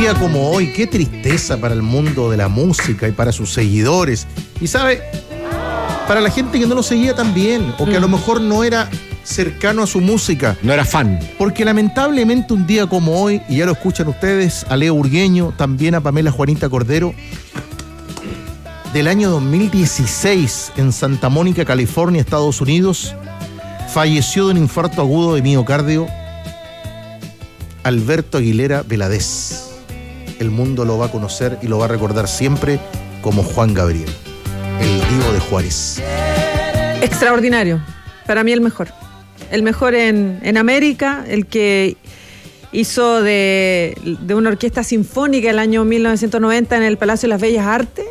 día como hoy, qué tristeza para el mundo de la música y para sus seguidores. Y sabe, para la gente que no lo seguía tan bien, o que a lo mejor no era cercano a su música. No era fan. Porque lamentablemente un día como hoy, y ya lo escuchan ustedes, a Leo Burgueño, también a Pamela Juanita Cordero, del año 2016, en Santa Mónica, California, Estados Unidos, falleció de un infarto agudo de miocardio Alberto Aguilera Valadez. El mundo lo va a conocer y lo va a recordar siempre como Juan Gabriel, el divo de Juárez. Extraordinario. Para mí el mejor. El mejor en América, el que hizo de una orquesta sinfónica el año 1990 en el Palacio de las Bellas Artes,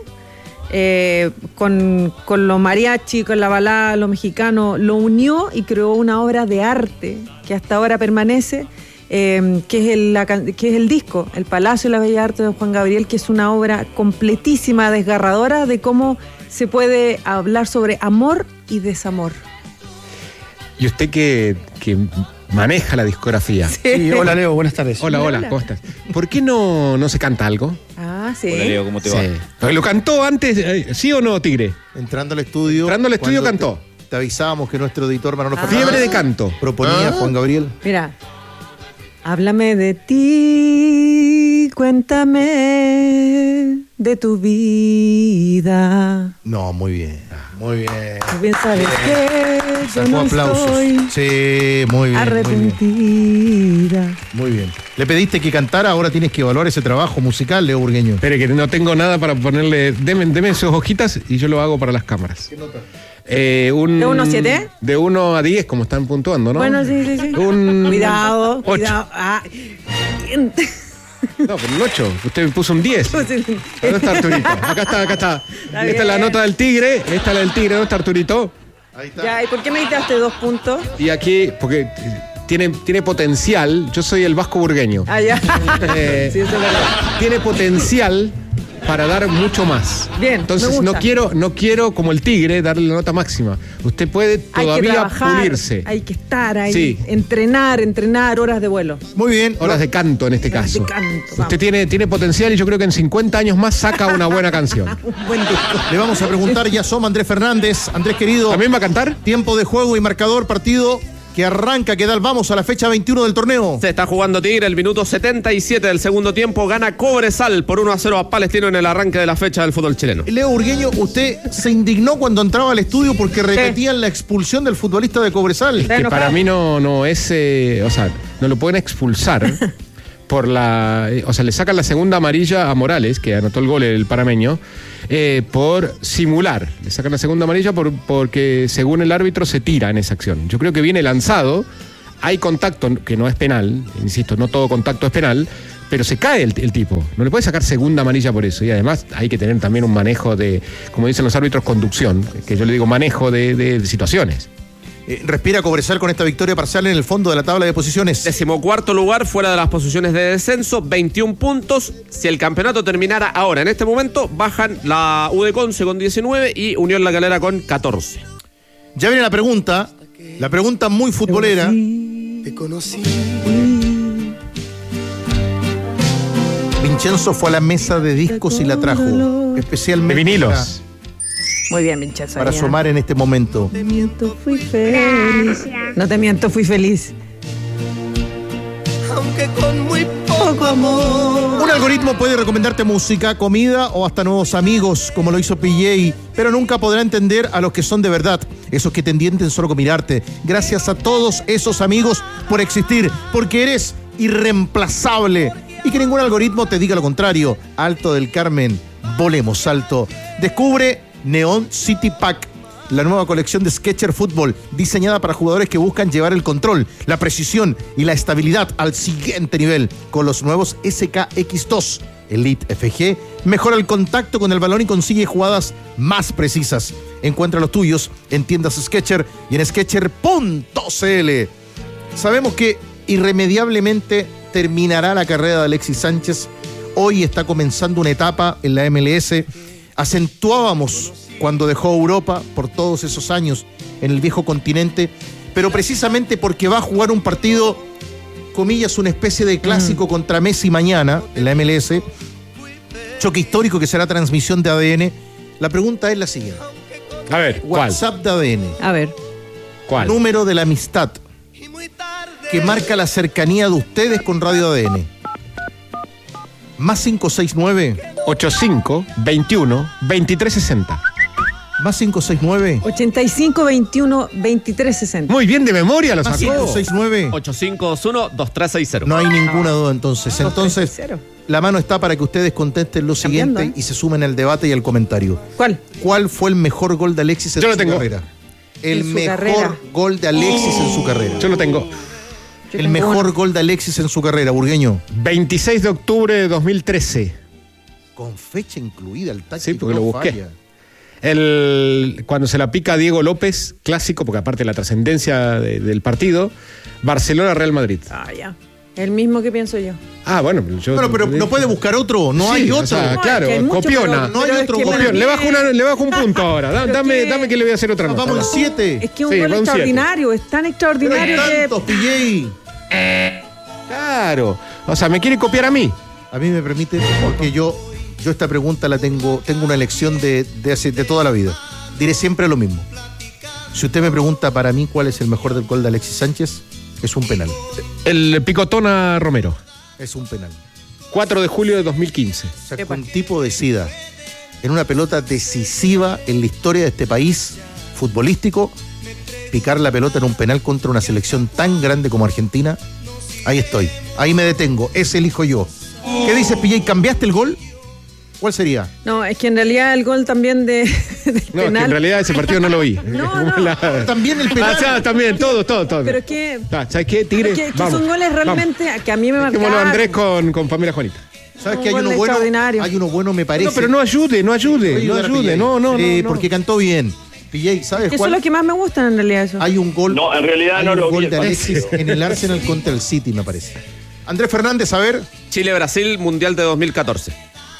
con los mariachi, con la balada, lo mexicano, lo unió y creó una obra de arte que hasta ahora permanece, que es el disco, El Palacio de las Bellas Artes de Juan Gabriel, que es una obra completísima, desgarradora de cómo se puede hablar sobre amor y desamor. Y usted que maneja la discografía. Sí, hola Leo, buenas tardes. Hola, ¿cómo estás? ¿Por qué no se canta algo? Ah, sí. Hola Leo, ¿cómo te va? Porque lo cantó antes, ¿sí o no, Tigre? Entrando al estudio. Cantó. Te avisábamos que nuestro editor Manolo Fernández Fiebre de canto. proponía a Juan Gabriel. Mira, háblame de ti, cuéntame de tu vida. No, muy bien, muy bien. Tú bien sabes que yo Sacó no aplausos. estoy Sí, muy bien. arrepentida. Muy bien. Le pediste que cantara, ahora tienes que evaluar ese trabajo musical, Leo Burgueño. Espere, que no tengo nada para ponerle. Deme esas hojitas y yo lo hago para las cámaras. ¿Qué nota? ¿De 1 a 7? De 1 a 10, como están puntuando, ¿no? Bueno, sí. Cuidado. Ah. No, pero un 8. Usted me puso un 10. ¿Dónde está Arturito? Acá está. Esta es la nota del Tigre. Esta es la del Tigre. ¿Dónde está Arturito? Ahí está. Ya, ¿y por qué me diste 2 puntos? Y aquí, porque tiene potencial. Yo soy el Vasco Burgueño. Ah, ya. Sí, eso es verdad. Tiene potencial para dar mucho más. Bien, entonces me gusta. no quiero como el Tigre darle la nota máxima. Usted puede Hay que todavía trabajar, pulirse. hay que estar ahí, Sí. entrenar, horas de vuelo. Muy bien. Horas de canto en este Horas de caso. canto, vamos. Usted tiene potencial y yo creo que en 50 años más saca una buena canción. Un buen disco. Le vamos a preguntar, ya somos Andrés Fernández. Andrés, querido. ¿También va a cantar? Tiempo de juego y marcador, partido que arranca, ¿qué tal? Vamos a la fecha 21 del torneo. Se está jugando Tigre, el minuto 77 del segundo tiempo, gana Cobresal por 1-0 a Palestino en el arranque de la fecha del fútbol chileno. Leo Burgueño, usted se indignó cuando entraba al estudio porque repetían la expulsión del futbolista de Cobresal. Que para mí no es, o sea, no lo pueden expulsar por o sea, le sacan la segunda amarilla a Morales, que anotó el gol el parameño, por simular. Le sacan la segunda amarilla porque según el árbitro se tira en esa acción. Yo creo que viene lanzado, hay contacto, que no es penal, insisto, no todo contacto es penal, pero se cae el tipo. No le puede sacar segunda amarilla por eso. Y además hay que tener también un manejo de, como dicen los árbitros, conducción, que yo le digo manejo de situaciones. Respira Cobresal con esta victoria parcial en el fondo de la tabla de posiciones. 14º lugar, fuera de las posiciones de descenso, 21 puntos. Si el campeonato terminara ahora, en este momento, bajan la U de Conce con 19 y Unión La Calera con 14. Ya viene la pregunta muy futbolera. Te conocí. Vincenzo fue a la mesa de discos y la trajo, especialmente De vinilos. Muy bien, Vincenzo. para asomar en este momento. Te miento, fui feliz. No te miento, fui feliz. Aunque con muy poco amor. Un algoritmo puede recomendarte música, comida o hasta nuevos amigos, como lo hizo PJ, pero nunca podrá entender a los que son de verdad, esos que te entienden solo con mirarte. Gracias a todos esos amigos por existir, porque eres irreemplazable. Y que ningún algoritmo te diga lo contrario. Alto del Carmen, volemos alto. Descubre Neon City Pack, la nueva colección de Skechers Fútbol, diseñada para jugadores que buscan llevar el control, la precisión y la estabilidad al siguiente nivel. Con los nuevos SKX2 Elite FG, mejora el contacto con el balón y consigue jugadas más precisas. Encuentra los tuyos en tiendas Skechers y en Skechers.cl. Sabemos que irremediablemente terminará la carrera de Alexis Sánchez. Hoy está comenzando una etapa en la MLS. Acentuábamos cuando dejó Europa por todos esos años en el viejo continente, pero precisamente porque va a jugar un partido comillas, una especie de clásico contra Messi mañana en la MLS. Choque histórico que será transmisión de ADN. La pregunta es la siguiente. A ver, ¿cuál? WhatsApp de ADN. A ver. ¿Cuál? Número de la amistad que marca la cercanía de ustedes con Radio ADN. Más 569. 85 21 23 60. Más 569. 85 21 23 60. Muy bien de memoria lo Más sacó. 569. 8521-2360. No hay ninguna duda entonces. Entonces, 230. la mano está para que ustedes contesten lo Cambiando, siguiente y se sumen al debate y al comentario. ¿Cuál? ¿Cuál fue el mejor gol de Alexis en Yo lo su tengo. carrera? El En su mejor carrera. gol de Alexis en su carrera. Yo lo tengo. Yo El tengo mejor uno. gol de Alexis en su carrera, burgueño. 26 de octubre de 2013. Con fecha incluida, el táctico Sí, porque no lo busqué. falla. Cuando se la pica a Diego López, clásico, porque aparte de la trascendencia del partido, Barcelona-Real Madrid. Ah, ya. El mismo que pienso yo. Ah, bueno, yo... Bueno, pero no puede buscar otro, no Sí, hay o otro. sea, No, claro, es que hay mucho, copiona. pero- No hay pero es otro que gol. para Copión. mí- Le bajo un punto ahora. Pero Dame que le voy a hacer otra Nos nota. vamos en 7. Es que un Sí, gol va un extraordinario, es tan Pero hay extraordinario que. tantos, PJ. Claro. O sea, me quiere copiar a mí. A mí me permite, porque yo esta pregunta la tengo una elección de toda la vida. Diré siempre lo mismo. Si usted me pregunta para mí cuál es el mejor del gol de Alexis Sánchez, es un penal. El picotón a Romero. Es un penal. 4 de julio de 2015. O sea, que Epa. un tipo decida en una pelota decisiva en la historia de este país futbolístico, picar la pelota en un penal contra una selección tan grande como Argentina, ahí estoy. Ahí me detengo. Ese elijo yo. ¿Qué dices, PJ? ¿Cambiaste el gol? ¿Cuál sería? No, es que en realidad el gol también del No, es que penal. en realidad ese partido no lo vi. No. También el penal. Ah, o sea, también, todo. Pero es que. Ah, ¿sabes qué? Tigre, Que vamos, son goles realmente que a mí me vamos. marcaron. Dejémoslo a Andrés con Pamela Juanita. ¿Sabes Un que hay gol uno bueno? extraordinario. Hay uno bueno, me parece. No, pero no ayude. Voy a ayudar a PJ. No. Porque cantó bien. PJ, ¿sabes Que son cuál? los que más me gustan en realidad eso. Hay un gol. No, en realidad hay no un lo gol vi de el Alexis partido. en el Arsenal contra el City, me parece. Andrés Fernández, a ver. Chile-Brasil, Mundial de 2014.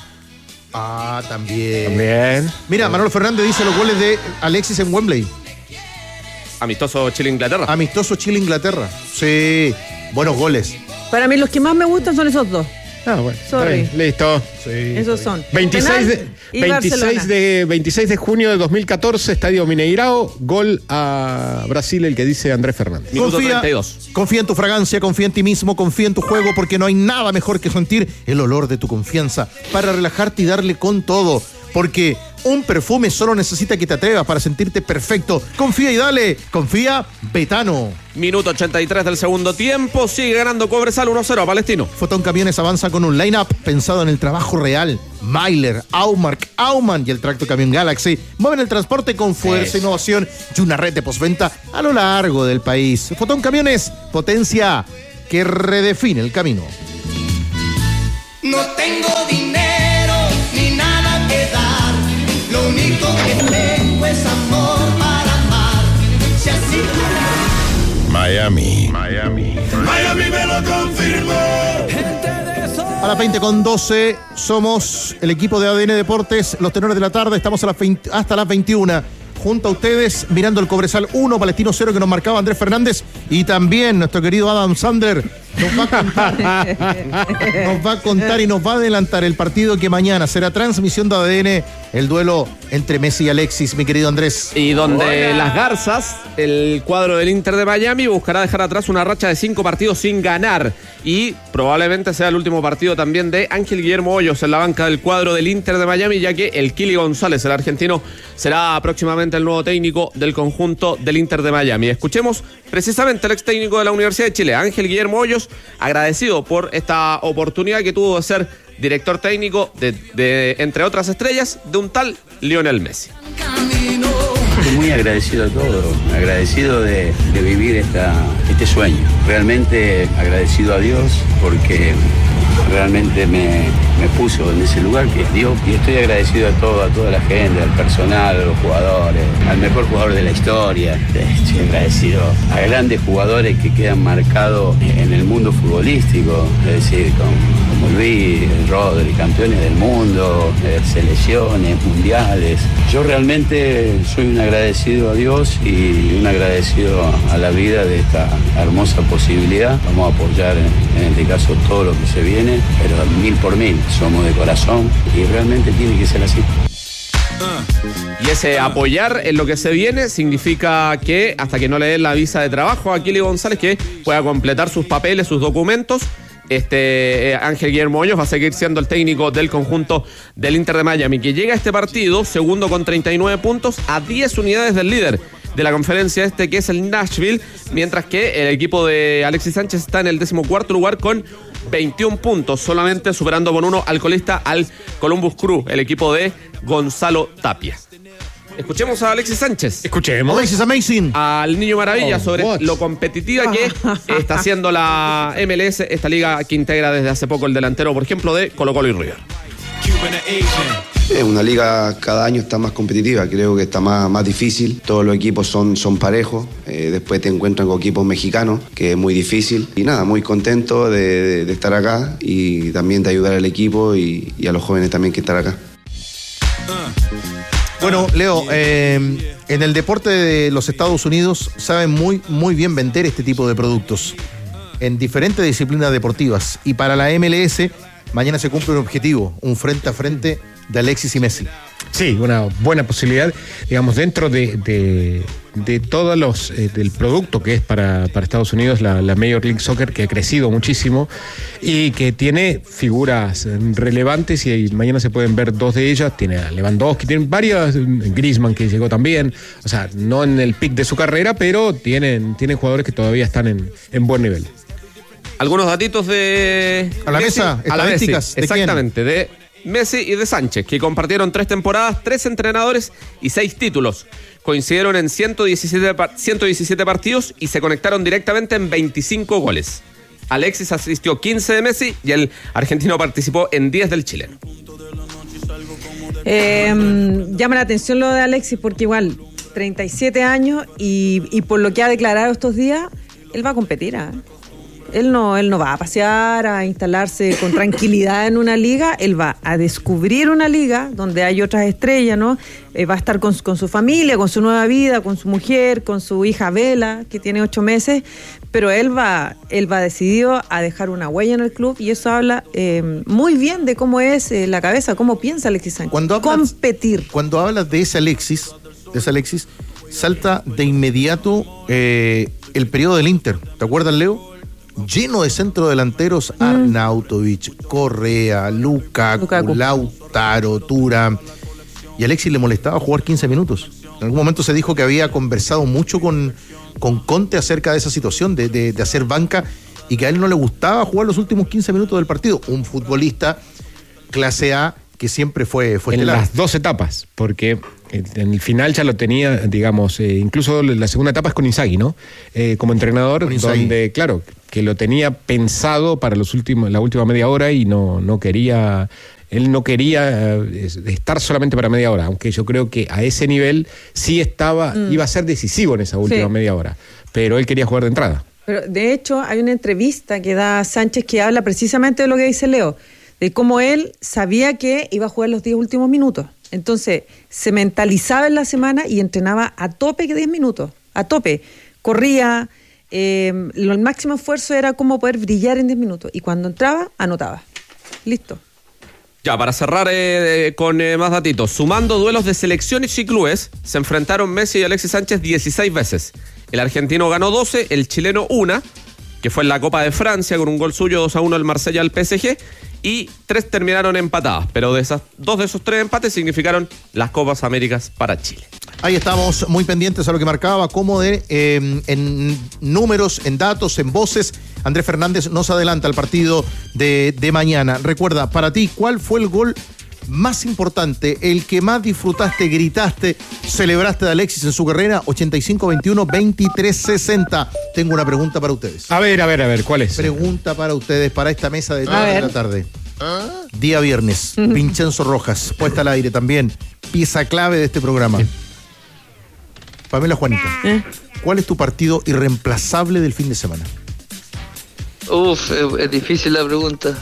Ah, también. También. Mira, Manolo Fernández dice los goles de Alexis en Wembley. Amistoso Chile-Inglaterra. Amistoso Chile-Inglaterra. Sí, buenos goles. Para mí los que más me gustan son esos dos. Ah, bueno. Sorry. Está bien, listo. Sí, Esos son. 26 de, Penal y 26 Barcelona. 26 de junio de 2014, Estadio Mineirao, gol a Brasil, el que dice Andrés Fernández. Minuto 32. Confía en tu fragancia, confía en ti mismo, confía en tu juego, porque no hay nada mejor que sentir el olor de tu confianza para relajarte y darle con todo. Porque un perfume solo necesita que te atrevas para sentirte perfecto. Confía y dale. Confía, Betano. Minuto 83 del segundo tiempo. Sigue ganando Cobresal 1-0 a Palestino. Fotón Camiones avanza con un line-up pensado en el trabajo real. Myler, Aumark, Aumann y el Tracto Camión Galaxy mueven el transporte con fuerza, innovación y una red de postventa a lo largo del país. Fotón Camiones, potencia que redefine el camino. No tengo dinero ni nada que dar. Lo único que tengo es amor para amar. Si así Miami. Miami me lo confirmó. A las 20:12 somos el equipo de ADN Deportes, los tenores de la tarde, estamos a las 20 hasta las 21. Junto a ustedes, mirando el Cobresal 1, Palestino 0 que nos marcaba Andrés Fernández y también nuestro querido Adam Sandler nos va a contar y nos va a adelantar el partido que mañana será transmisión de ADN, el duelo entre Messi y Alexis, mi querido Andrés. Y donde las Garzas, el cuadro del Inter de Miami, buscará dejar atrás una racha de 5 partidos sin ganar. Y probablemente sea el último partido también de Ángel Guillermo Hoyos en la banca del cuadro del Inter de Miami, ya que el Kili González, el argentino, será próximamente el nuevo técnico del conjunto del Inter de Miami. Escuchemos precisamente al ex técnico de la Universidad de Chile, Ángel Guillermo Hoyos, agradecido por esta oportunidad que tuvo de ser director técnico de entre otras estrellas, de un tal Lionel Messi. Estoy muy agradecido a todos, agradecido de vivir este sueño. Realmente agradecido a Dios porque realmente me puso en ese lugar que dio, y estoy agradecido a toda la gente, al personal, a los jugadores, al mejor jugador de la historia. Estoy agradecido a grandes jugadores que quedan marcados en el mundo futbolístico, es decir, como Luis, Rodri, campeones del mundo, selecciones, mundiales. Yo realmente soy un agradecido a Dios y un agradecido a la vida de esta hermosa posibilidad. Vamos a apoyar en este caso todo lo que se viene, pero 1000 por 1000. Somos de corazón y realmente tiene que ser así. Y ese apoyar en lo que se viene significa que hasta que no le den la visa de trabajo a Kili González, que pueda completar sus papeles, sus documentos, Ángel Guillermo Hoyos va a seguir siendo el técnico del conjunto del Inter de Miami, que llega a este partido segundo con 39 puntos, a 10 unidades del líder de la conferencia que es el Nashville, mientras que el equipo de Alexis Sánchez está en el 14º lugar con 21 puntos, solamente superando por uno al colista, al Columbus Crew, el equipo de Gonzalo Tapia. Escuchemos a Alexis Sánchez. Escuchemos. Alexis Amazing. Al Niño Maravilla sobre lo competitiva que está haciendo la MLS, esta liga que integra desde hace poco el delantero, por ejemplo, de Colo-Colo y River. Es una liga cada año está más competitiva, creo que está más difícil, todos los equipos son parejos, después te encuentran con equipos mexicanos, que es muy difícil, y nada, muy contento de estar acá y también de ayudar al equipo y a los jóvenes también que están acá. Bueno, Leo, en el deporte de los Estados Unidos saben muy bien vender este tipo de productos en diferentes disciplinas deportivas, y para la MLS mañana se cumple un objetivo, un frente a frente de Alexis y Messi. Sí, una buena posibilidad, digamos, dentro de todos los del producto que es para Estados Unidos la Major League Soccer, que ha crecido muchísimo y que tiene figuras relevantes, y mañana se pueden ver dos de ellas. Tiene a Lewandowski, tiene varias, Griezmann, que llegó también, o sea, no en el pic de su carrera, pero tienen jugadores que todavía están en buen nivel. Algunos datitos de a la Messi, mesa, estadísticas. ¿De exactamente, de Messi y de Sánchez, que compartieron 3 temporadas, 3 entrenadores y 6 títulos. Coincidieron en 117 partidos y se conectaron directamente en 25 goles. Alexis asistió 15 de Messi y el argentino participó en 10 del chileno. Llama la atención lo de Alexis porque igual 37 años y por lo que ha declarado estos días, él va a competir, ¿eh? Él no va a pasear, a instalarse con tranquilidad en una liga. Él va a descubrir una liga donde hay otras estrellas, ¿no? Va a estar con su familia, con su nueva vida, con su mujer, con su hija Vela, que tiene 8 meses. Pero él va decidido a dejar una huella en el club, y eso habla muy bien de cómo es la cabeza, cómo piensa Alexis Sánchez. Competir. Cuando hablas de ese Alexis, salta de inmediato el periodo del Inter. ¿Te acuerdas, Leo? Lleno de centrodelanteros, Arnautovic, Correa, Lukaku, Lautaro, Thuram. Y a Alexis le molestaba jugar 15 minutos. En algún momento se dijo que había conversado mucho con Conte acerca de esa situación, de hacer banca, y que a él no le gustaba jugar los últimos 15 minutos del partido. Un futbolista clase A que siempre fue en estelar. las 2 etapas, porque en el final ya lo tenía, digamos, incluso la segunda etapa es con Inzaghi, ¿no? Como entrenador, donde, claro, que lo tenía pensado para la última media hora, y no quería estar solamente para media hora, aunque yo creo que a ese nivel sí iba a ser decisivo en esa última media hora, pero él quería jugar de entrada. Pero de hecho hay una entrevista que da Sánchez que habla precisamente de lo que dice Leo, de cómo él sabía que iba a jugar los 10 últimos minutos. Entonces se mentalizaba en la semana y entrenaba a tope que 10 minutos, a tope. Corría, el máximo esfuerzo era cómo poder brillar en 10 minutos. Y cuando entraba, anotaba. Listo. Ya, para cerrar con más datitos. Sumando duelos de selecciones y clubes, se enfrentaron Messi y Alexis Sánchez 16 veces. El argentino ganó 12, el chileno 1, que fue en la Copa de Francia con un gol suyo, 2-1 el Marsella al PSG, y 3 terminaron empatadas, pero 2 de esos 3 empates significaron las Copas Américas para Chile. Ahí estamos muy pendientes a lo que marcaba, como en números, en datos, en voces. Andrés Fernández nos adelanta al partido de mañana. Recuerda, para ti, ¿cuál fue el gol más importante, el que más disfrutaste, gritaste, celebraste de Alexis en su carrera? 8521-2360. Tengo una pregunta para ustedes. A ver, ¿cuál es? Pregunta para ustedes, para esta mesa de la tarde. Día viernes, Vincenzo Rojas, puesta al aire también, pieza clave de este programa. Pamela Juanita, ¿cuál es tu partido irreemplazable del fin de semana? Es difícil la pregunta.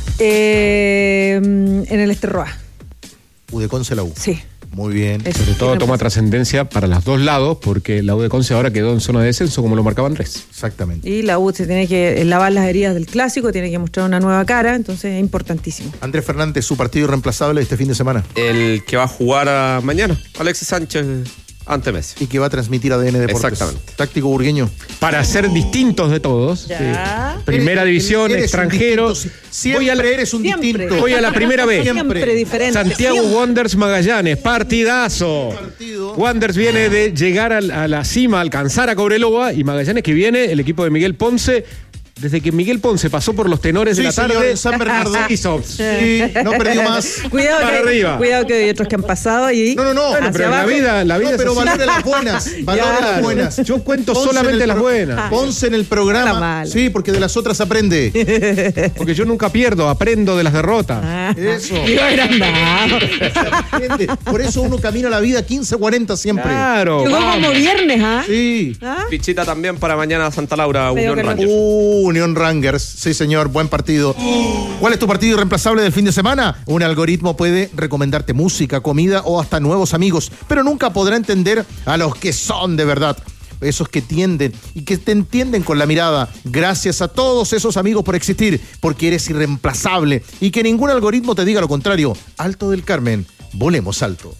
En el Esterroa. Udeconce la U. Sí. Muy bien. Sobre todo toma trascendencia para los dos lados, porque la U de Conce ahora quedó en zona de descenso, como lo marcaba Andrés. Exactamente. Y la U se tiene que lavar las heridas del clásico, tiene que mostrar una nueva cara, entonces es importantísimo. Andrés Fernández, su partido irreemplazable este fin de semana. El que va a jugar mañana, Alexis Sánchez, ante Messi. Y que va a transmitir ADN Deportes. Exactamente. Táctico burgueño. Para ser distintos de todos. Ya. Sí. Primera división, Eres extranjero. Siempre eres un Siempre. distinto. Voy a la primera vez. Siempre diferente. Santiago Siempre. Wanderers Magallanes, partidazo. Wanderers viene de llegar a la cima, alcanzar a Cobreloa, y Magallanes que viene, el equipo de Miguel Ponce. Desde que Miguel Ponce pasó por los tenores de la tarde, señor, San Bernardo. Sí, no perdió más. Cuidado Para que, arriba. cuidado que hay otros que han pasado ahí. No. Bueno, pero hacia la abajo. vida No, es pero así. valore las buenas. Valore Claro. las buenas. Yo cuento Ponce solamente en el las buenas. Ponce en el La programa. mala. Sí, porque de las otras aprende. Porque yo nunca pierdo, aprendo de las derrotas. Eso. Iba agrandado. Aprende. Por eso uno camina la vida 15-40 siempre. Claro. Llegó vamos. como viernes, ¿ah? Sí. ¿Ah? Fichita también para mañana Santa Laura, Veo Unión que no. Rangers. Unión Rangers, sí señor, buen partido. ¿Cuál es tu partido irreemplazable del fin de semana? Un algoritmo puede recomendarte música, comida o hasta nuevos amigos, pero nunca podrá entender a los que son de verdad. Esos que tienden y que te entienden con la mirada. Gracias a todos esos amigos por existir, porque eres irreemplazable y que ningún algoritmo te diga lo contrario. Alto del Carmen, volemos alto.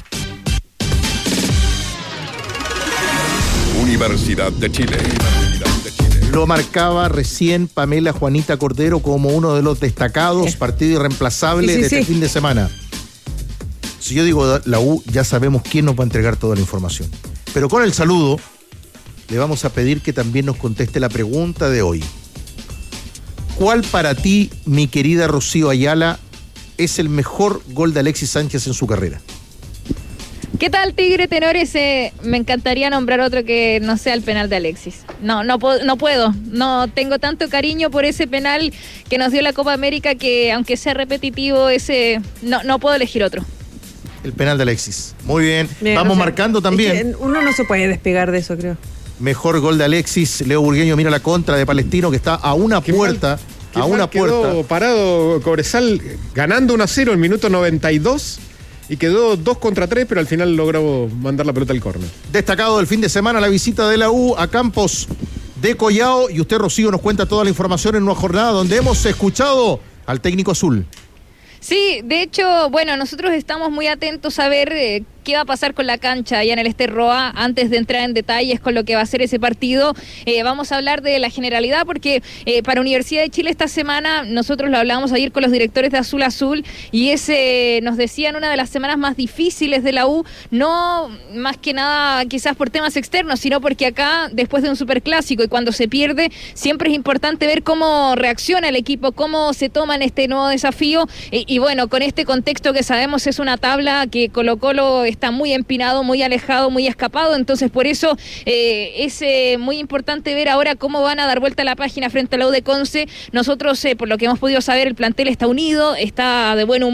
Universidad de Chile. Lo marcaba recién Pamela Juanita Cordero como uno de los destacados, partido irreemplazable Sí, sí, de este sí. fin de semana. Si yo digo la U, ya sabemos quién nos va a entregar toda la información. Pero con el saludo, le vamos a pedir que también nos conteste la pregunta de hoy. ¿Cuál para ti, mi querida Rocío Ayala, es el mejor gol de Alexis Sánchez en su carrera? ¿Qué tal, Tigre Tenores? Me encantaría nombrar otro que no sea el penal de Alexis. No puedo. No tengo tanto cariño por ese penal que nos dio la Copa América que, aunque sea repetitivo, no puedo elegir otro. El penal de Alexis. Muy bien. Bien, Vamos no sé. marcando también. Es que uno no se puede despegar de eso, creo. Mejor gol de Alexis. Leo Burgueño mira la contra de Palestino que está a una puerta. A una puerta. Quedó parado Cobresal ganando 1-0 en minuto 92 y quedó 2-3, pero al final logró mandar la pelota al córner. Destacado del fin de semana la visita de la U a Campos de Collao. Y usted, Rocío, nos cuenta toda la información en una jornada donde hemos escuchado al técnico azul. Sí, de hecho, bueno, nosotros estamos muy atentos a ver qué va a pasar con la cancha allá en el Esterroa. Antes de entrar en detalles con lo que va a ser ese partido, vamos a hablar de la generalidad, porque para Universidad de Chile esta semana, nosotros lo hablábamos ayer con los directores de Azul Azul, y nos decían una de las semanas más difíciles de la U, no más que nada quizás por temas externos, sino porque acá, después de un superclásico y cuando se pierde, siempre es importante ver cómo reacciona el equipo, cómo se toman este nuevo desafío, y bueno, con este contexto que sabemos es una tabla que Colo-Colo está muy empinado, muy alejado, muy escapado, entonces por eso es muy importante ver ahora cómo van a dar vuelta a la página frente a la U de Conce. Nosotros, por lo que hemos podido saber, el plantel está unido, está de buen humor.